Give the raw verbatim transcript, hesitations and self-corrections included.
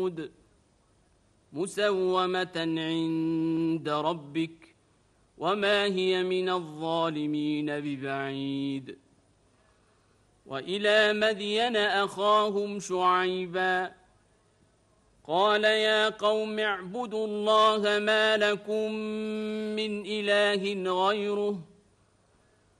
ثمود مسومة عند ربك وما هي من الظالمين ببعيد. وإلى مدين أخاهم شعيبا قال يا قوم اعبدوا الله ما لكم من إله غيره